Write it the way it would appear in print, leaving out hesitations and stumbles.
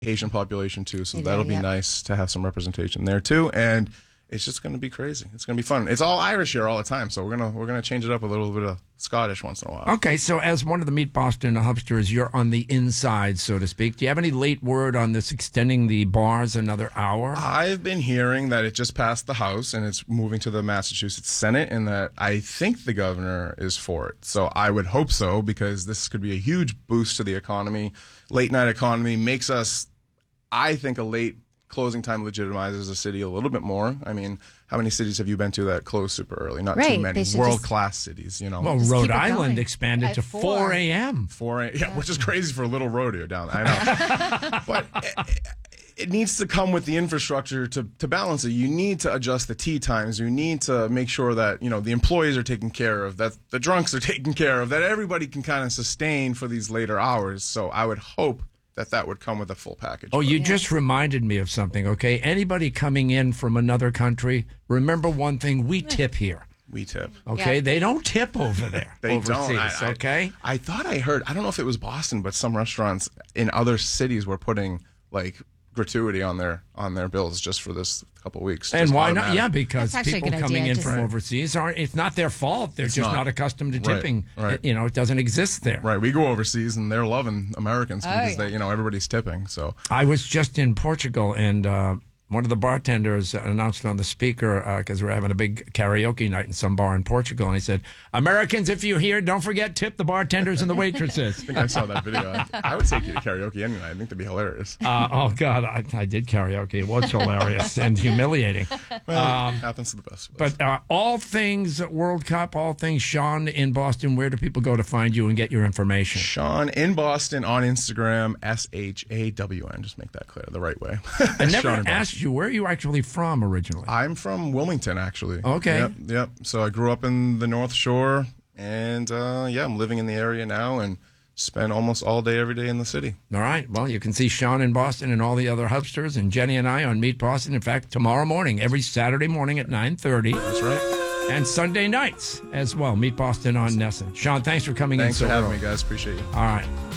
Asian population too, so They do, that'll be yeah. nice to have some representation there too. And it's just going to be crazy. It's going to be fun. It's all Irish here all the time, so we're gonna change it up, a little bit of Scottish once in a while. Okay, so as one of the Meet Boston hubsters, you're on the inside, so to speak. Do you have any late word on this extending the bars another hour? I've been hearing that it just passed the House and it's moving to the Massachusetts Senate, and that I think the governor is for it. So I would hope so, because this could be a huge boost to the economy. Late night economy makes us, I think, a late closing time legitimizes a city a little bit more. I mean, how many cities have you been to that close super early? Not Right, too many. they should World-class cities, you know. Well, Just Rhode keep it Island going. expanded At to 4 a.m. 4 a.m. Yeah, which is crazy for a little rodeo down there. I know. But it needs to come with the infrastructure to balance it. You need to adjust the tea times. You need to make sure that, you know, the employees are taken care of, that the drunks are taken care of, that everybody can kind of sustain for these later hours. So I would hope that would come with a full package. Oh, you just reminded me of something, okay? Anybody coming in from another country, remember one thing, we tip here. We tip. Okay, Yeah. they don't tip over there. They overseas, don't. okay? I thought I heard, I don't know if it was Boston, but some restaurants in other cities were putting like gratuity on their bills just for this couple weeks. And Just why not? automatic. Yeah, because That's actually a people good coming idea, in just- from overseas aren't. It's not their fault. They're It's just not. not accustomed to Right, tipping. right. It doesn't exist there. Right, we go overseas and they're loving Americans because yeah. they, you know, everybody's tipping. So I was just in Portugal, and one of the bartenders announced on the speaker, because we're having a big karaoke night in some bar in Portugal, and he said, "Americans, if you're here, don't forget tip the bartenders and the waitresses." I think I saw that video. I would take you to karaoke any night. I think that'd be hilarious. Oh God, I did karaoke. It was hilarious and humiliating. Happens to the best of us. But all things World Cup, all things Sean in Boston. Where do people go to find you and get your information? Sean in Boston on Instagram, SHAWN. Just make that clear the right way. I never Sean in Boston. asked you where are you actually from originally. I'm from Wilmington, actually. Okay. Yep. So I grew up in the North Shore, and I'm living in the area now and spend almost all day, every day in the city. All right. Well, you can see Sean in Boston and all the other hubsters and Jenny and I on Meet Boston. In fact, tomorrow morning, every Saturday morning at 9:30. That's right. And Sunday nights as well. Meet Boston on Nesson. Sean, thanks for coming Thanks in for so having early. me, guys. Appreciate you. All right.